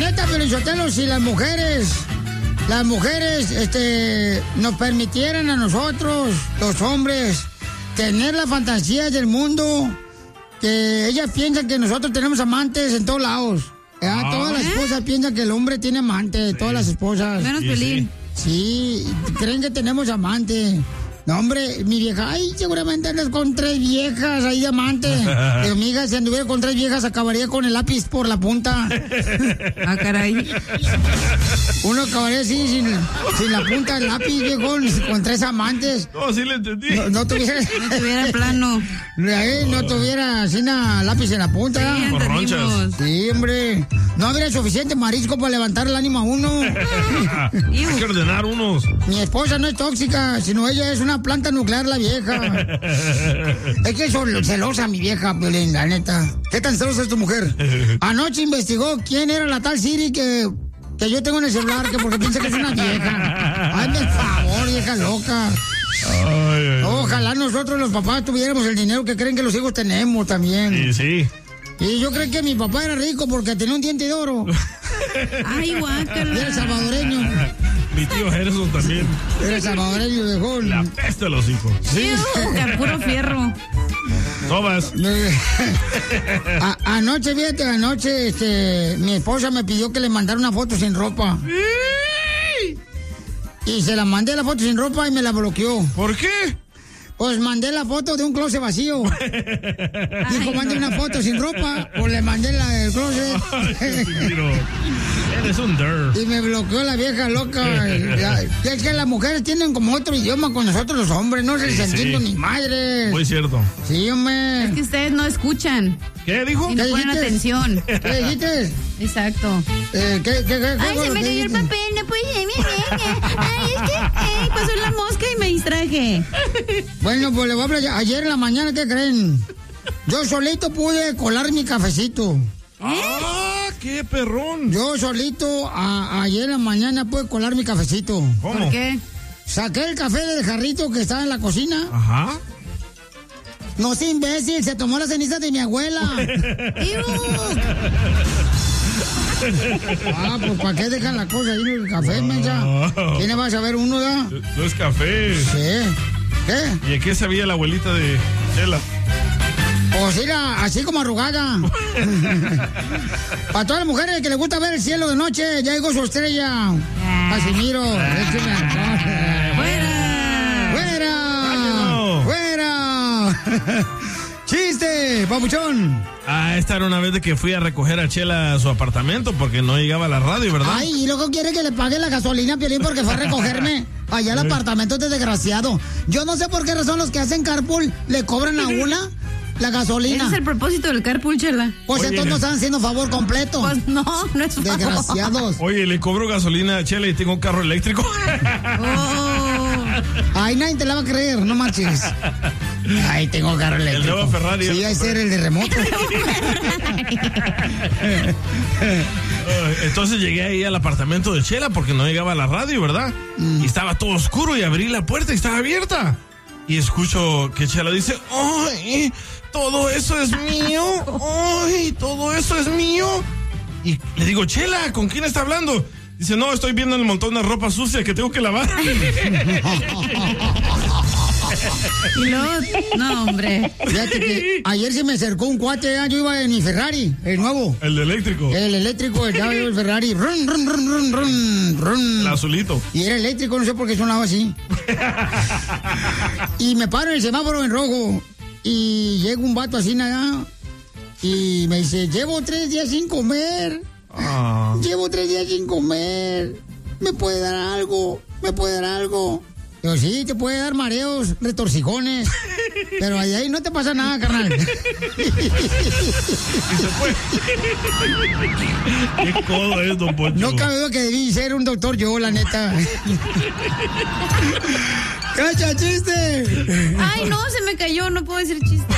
neta, Felicitelo, si las mujeres, nos permitieran a nosotros, los hombres, tener la fantasía del mundo, que ellas piensan que nosotros tenemos amantes en todos lados. Todas las esposas piensan que el hombre tiene amante, todas las esposas. Menos Pelín. Sí, creen que tenemos amante. No, hombre, mi vieja, ay, seguramente andas con 3 viejas ahí de amante. Pero, amiga, si anduviera con 3 viejas, acabaría con el lápiz por la punta. Ah, caray. Uno acabaría así, sin la punta del lápiz, viejo, con 3 amantes. No, sí le entendí. No tuviera plano. No tuviera así lápiz en la punta. Sí, con ronchas. Sí, hombre. No habría suficiente marisco para levantar el ánimo a uno. Hay que ordenar unos. Mi esposa no es tóxica, sino ella es una planta nuclear, la vieja. Es que es celosa mi vieja, Piolín, la neta. ¿Qué tan celosa es tu mujer? Anoche investigó quién era la tal Siri que yo tengo en el celular, que porque piensa que es una vieja. Hazme el favor, vieja loca. Ojalá nosotros los papás tuviéramos el dinero que creen que los hijos tenemos también. Sí. Y yo creo que mi papá era rico porque tenía un diente de oro. Ay, guácala. Era salvadoreño. Mi tío Gerson también. Era salvadoreño, viejón. La peste de los hijos. Sí. Puro fierro. Tomas. Anoche, mi esposa me pidió que le mandara una foto sin ropa. Y se la mandé la foto sin ropa y me la bloqueó. ¿Por qué? Pues mandé la foto de un closet vacío. Dijo, mande una foto sin ropa. Pues le mandé la del closet. Eres un dirt. Y me bloqueó la vieja loca. Es que las mujeres tienen como otro idioma con nosotros los hombres. No se les entiende ni madre. Muy cierto. Sí, hombre. Es que ustedes no escuchan. ¿Qué dijo? Y no ponen atención. ¿Qué dijiste? Exacto. ¿Qué Ay, se me cayó el papel, no puede ser. Ay, es que pasó la mosca y me distraje. Bueno, pues le voy a hablar. Ayer en la mañana, ¿qué creen? Yo solito pude colar mi cafecito. ¡Ah, qué perrón! Yo solito ayer en la mañana pude colar mi cafecito. ¿Cómo? ¿Por qué? Saqué el café del jarrito que estaba en la cocina. Ajá. No sé, imbécil, se tomó las cenizas de mi abuela. Pues ¿para qué dejan la cosa ahí en el café, mensa? ¿Quién le va a saber uno, da? No es café. Sí. ¿Qué? ¿Y a qué sabía la abuelita de Chela? Pues era así como arrugada. Para todas las mujeres que les gusta ver el cielo de noche, ya llegó su estrella. Casimiro, écheme alcohol. ¡Fuera! ¡Fuera! ¡Fuera! ¡Chiste, papuchón! Esta era una vez de que fui a recoger a Chela a su apartamento porque no llegaba a la radio, ¿verdad? Ay, y luego quiere que le pague la gasolina, Piolín, porque fue a recogerme allá al apartamento de desgraciado. Yo no sé por qué razón los que hacen carpool le cobran a una la gasolina. Ese es el propósito del carpool, Chela. Pues entonces no están haciendo favor completo. Pues no es favor. Desgraciados. Oye, le cobro gasolina a Chela y tengo un carro eléctrico. Ay, nadie te la va a creer, no marches. Ay, tengo carro eléctrico. El nuevo Ferrari. Sí, hay ser el de remoto. Entonces llegué ahí al apartamento de Chela porque no llegaba a la radio, ¿verdad? Y estaba todo oscuro y abrí la puerta y estaba abierta. Y escucho que Chela dice, ¡ay! Todo eso es mío. ¡Ay! Todo eso es mío. Y le digo, Chela, ¿con quién está hablando? Dice, no, estoy viendo el montón de ropa sucia que tengo que lavar. Y luego, no, hombre. Fíjate que ayer se me acercó un cuate, yo iba en mi Ferrari, el nuevo. El de eléctrico. El eléctrico, estaba yo el Ferrari. Run, run, run, run, run, run. El azulito. Y era eléctrico, no sé por qué sonaba así. Y me paro en el semáforo en rojo. Y llega un vato así nada. Y me dice, llevo 3 días sin comer. Llevo 3 días sin comer. ¿Me puede dar algo? ¿Me puede dar algo? Yo, sí, te puede dar mareos, retorcijones. Pero ahí no te pasa nada, carnal. Y se fue. Qué codo es, don Poncho. No cabe duda que debí ser un doctor yo, la neta. ¡Cacha, chiste! Ay, no, se me cayó, no puedo decir chiste.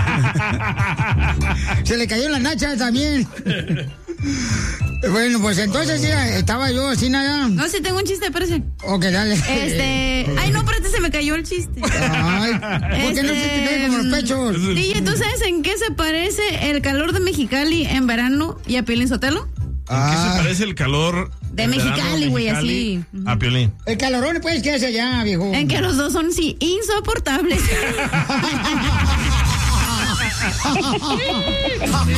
Se le cayó la nacha también. Bueno, pues entonces ya estaba yo así nada. No, sí tengo un chiste, espérese. Ok, dale. Ay, no, espérate, se me cayó el chiste. Ay, ¿por qué no se te cae como los pechos? DJ, ¿tú sabes en qué se parece el calor de Mexicali en verano y a Piolín Sotelo? ¿En qué se parece el calor de Mexicali, güey, así? A Piolín. El calorón, pues, ¿qué hace allá, viejo? En que los dos son, sí, insoportables.